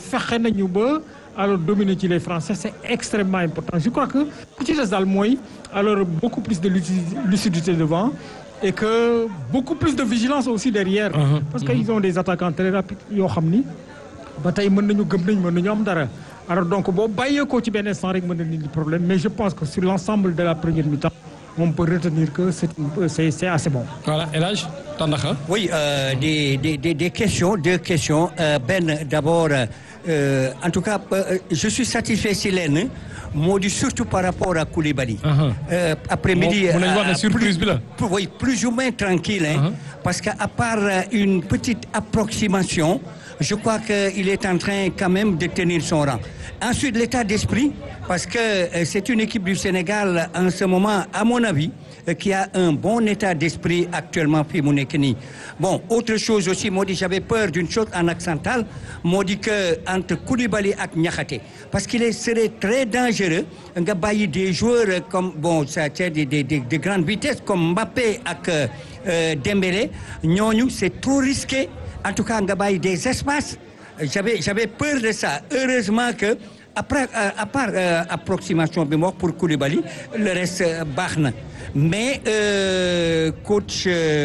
fexe nañu ba alors dominer ci les Français c'est extrêmement important je crois que ku ci des daal mooy alors beaucoup plus de lucidité devant et que beaucoup plus de vigilance aussi derrière. Parce que ils ont des attaquants très rapides yoo xam ni ba tey mën nañu am dara. Alors donc boo bàyyeekoo ci benn instant rek mën na indi problème mais je pense que sur l'ensemble de la première mi-temps on peut retenir que c'est assez bon. Voilà El Hadj Tandakha. Oui deux questions Ben d'abord en tout cas je suis satisfait si leen moo di surtout par rapport à Koulibaly. Après-midi mën nañu wax ne surprise bi la. oui plus ou moins tranquille parce que à part une petite approximation je crois qu'il est en train quand même de tenir son rang. Ensuite l'état d'esprit parce que c'est une équipe du Sénégal en ce moment à mon avis qui a un bon état d'esprit actuellement fii mu nekk nii. Bon autre chose aussi moo di j'avais peur d'une chose en accental moo di que entre Koulibaly ak Niakhaté parce qu'il serait très dangereux nga bàyyi des joueurs comme bon ça c'est de grande vitesse comme Mbappé ak Dembélé ñooñu c'est trop risqué en tout cas nga bàyyi des espaces j'avais peur de ça heureusement que après à part approximation bi ma wax pour Koulibaly le reste baax na mais coach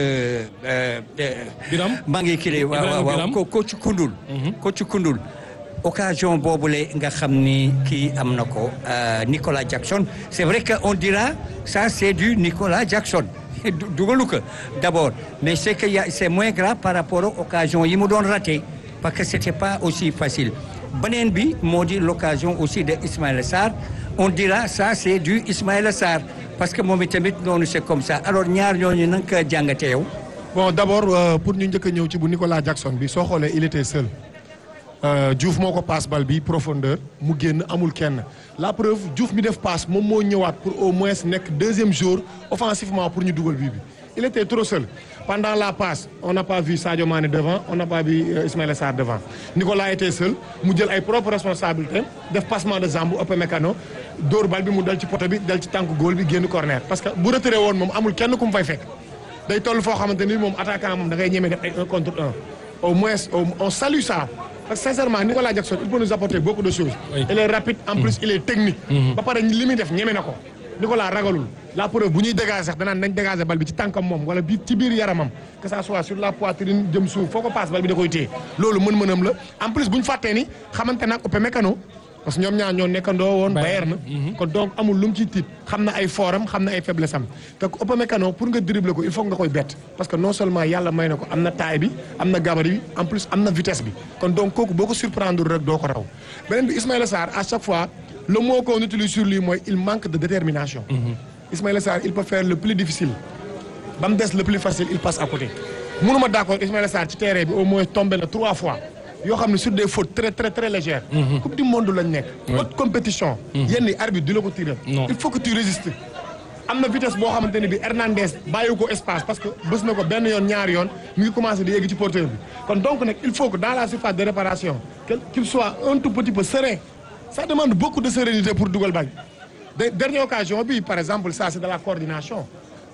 Biram maa ngi kii waaw coach Koundoul occasion boobule nga xam ni kii am na ko Nicolas Jackson c'est vrai que on dira ça c'est du Nicolas Jackson dugalu ko d'abord mais c'est que c'est moins grave par rapport aux occasions yi mu doon raté parce que c'était pas aussi facile beneen bi moo di l'occasion aussi de Ismaïla Sarr on dira ça c'est du Ismaïla Sarr parce que moom itamit noonu c'est comme ça alors ñaar ñooñu na nga ko jàngatee yow. Bon d'abord pour ñu njëkk a ñëw ci bu Nicolas Jackson bi soo xoolee il était seul Diouf moo ko passe bal bi profondeur mu génn amul kenn la preuve Diouf mi def passe moom moo ñëwaat pour au moins nekk deuxième jour offensivement pour ñu dugal bii bi il était trop seul pendant la passe on n'a pas vu Sadio Mané devant on n'a pas vu Ismaïla Sarr devant Nicolas était seul mu jël ay propres responsabilités def passement de jambe Upamecano dóor bal bi mu dal ci poto bi dal ci tànk góol bi génn corner parce que bu retiré woon moom amul kenn ku mu fay fekk day toll foo xamante ni moom attaquant moom da ngay ñemee def ay 1 contre 1 au moins on salue ça parce que sincèrement Nicolas Jackson il peut nous apporter beaucoup de choses. Oui. Il est rapide en plus il est technique. ba pare li muy def ñeme na ko Nicolas ragalul la preuve bu ñuy dégager sax danaan nañ dégager bal bi ci tànkam moom wala bi ci biir yaramam que ça soit sur la poitrine jëm suuf foo ko passe bal bi da koy téye loolu mën-mënam la en plus bu ñu fàttee ni xamante nag Upamecano parce que ñoom ñaar ñoo nekkandoo woon Bayern kon donc amul lu mu ciy tiit xam na ay foram xam na ay faiblesse am te Upamecano pour nga dribbler ko il faut nga koy bett parce que non seulement yàlla may na ko am na taille bi am na gabarit bi en plus am na vitesse bi kon donc kooku boo ko surprendre rek doo ko raw beneen bi Ismaïla Sarr à chaque fois le mot qu'on utilise sur lui mooy il manque de détermination. Ismaïla Sarr il peut faire le plus difficile ba mu des le plus facile il passe à côté mënuma d'accord Ismaïla Sarr ci terrain bi au moins tombé na 3 fois yoo xam ne sur des fautes très légères. coupe du monde lañ nekk. haute compétition. yenn arbitre du la ko tirer. il faut que tu résistes. am na vitesse boo xamante ne bi Hernandez bàyyi ko espace parce que bës na ko benn yoon ñaari yoon mi ngi commencé di yegg ci porteur bi kon donc nag il faut que dans la surface de réparation qu'il soit un tout petit peu serein ça demande beaucoup de sérénité pour dugal bal dernière occasion bi par exemple ça c'est de la coordination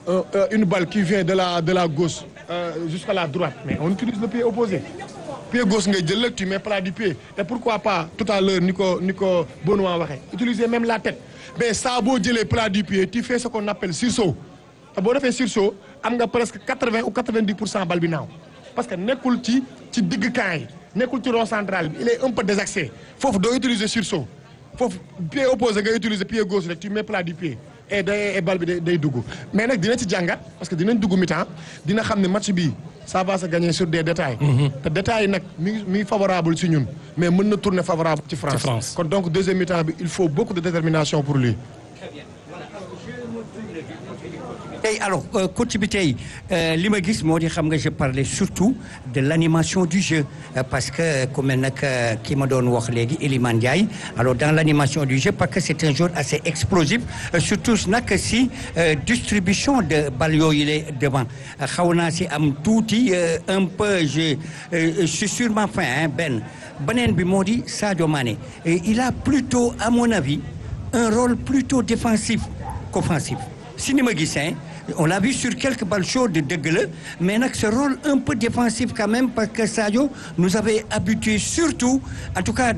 une balle qui vient de la gauche jusqu'à la droite mais on utilise le pied opposé pied gauche ngay jël la tu mets plat du pied et pourquoi pas tout à l'heure ni ko Benoît waxee utiliser même la tête mais saa boo jëlee plat du pied tu fais ce qu'on appelle sursaut te boo defee sursaut am nga presque 80 ou 90% bal bi naaw parce que nekkul ci digg camp yi nekkul ci rond central bi il est un peu désaxé foofu doo utiliser sursaut foofu pied opposé nga utiliser pied gauche rek tu mets plat du pied et bal bi day dugg mais nag dina ci jàngat parce que dinañ dugg mi-temps dina xam ne match bi ça va se gagner sur des détails te détails yi nag mi favorable ci ñun mais mën na tourner favorable ci France kon donc deuxième mi-temps bi il faut beaucoup de détermination pour lui. tey alors coach bi tey li ma gis moo di xam nga je parlais surtout de l'animation du jeu parce que ku mel nag ki ma doon wax léegi Iliman Ndiaye alors dans l'animation du jeu parce que c'est un joueur assez explosif surtout nag si distribution de balles yooyu la devant xaw naa si am tuuti un peu je suis sûrement fin beneen bi moo di Sadio Mané il a plutôt à mon avis un rôle plutôt défensif qu'offensif si ni ma gis on l'a vu sur quelques balles chaudes dëgg la mais nag ce rôle un peu défensif quand même parce que Sadio nous avait habitués surtout en tout cas